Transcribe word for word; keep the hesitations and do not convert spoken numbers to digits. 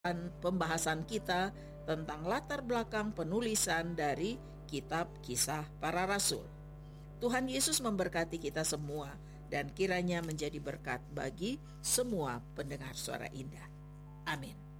pembahasan kita tentang latar belakang penulisan dari kitab Kisah Para Rasul. Tuhan Yesus memberkati kita semua dan kiranya menjadi berkat bagi semua pendengar Suara Indah. Amin.